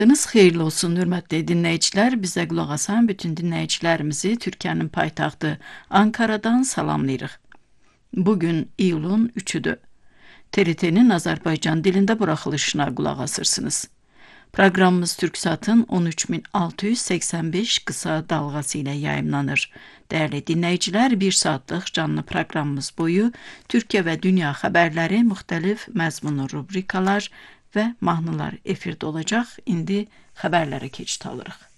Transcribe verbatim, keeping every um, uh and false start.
Gününüz xeyirli olsun, hörmətli dinləyicilər. Bizə qulaq asan bütün dinləyicilərimizi Türkiyənin paytaxtı Ankaradan salamlayırıq. Bugün iyulun üçüdür. T R T'nin Azərbaycan dilində buraxılışına qulaq asırsınız. Proqramımız Türksatın on üç min altı yüz səksən beş qısa dalğası ilə yayımlanır. Dəyərli dinləyicilər, bir saatlıq canlı proqramımız boyu Türkiyə və dünya xəbərləri, müxtəlif məzmunlu rubrikalar və mahnılar efirdə olacaq. İndi xəbərlərə keçid alırıq.